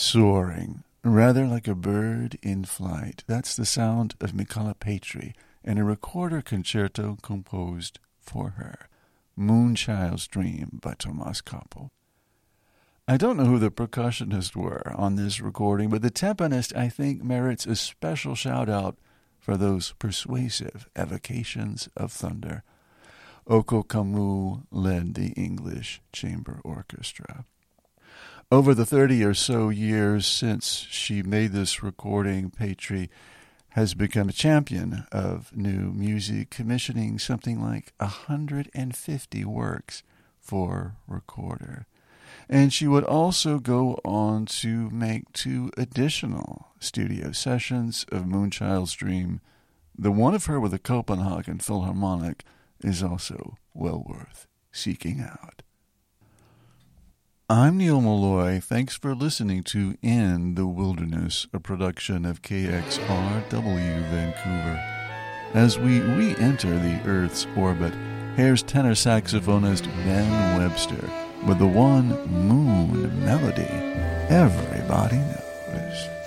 soaring, rather like a bird in flight. That's the sound of Michala Petri and a recorder concerto composed for her, Moonchild's Dream by Tomas Kappel. I don't know who the percussionists were on this recording, but the timpanist, I think, merits a special shout-out for those persuasive evocations of thunder. Oko Kamu led the English Chamber Orchestra. Over the 30 or so years since she made this recording, Petri has become a champion of new music, commissioning something like 150 works for recorder. And she would also go on to make 2 additional studio sessions of Moonchild's Dream. The one of her with the Copenhagen Philharmonic is also well worth seeking out. I'm Neil Malloy. Thanks for listening to In the Wilderness, a production of KXRW Vancouver. As we re-enter the Earth's orbit, here's tenor saxophonist Ben Webster with the one moon melody everybody knows.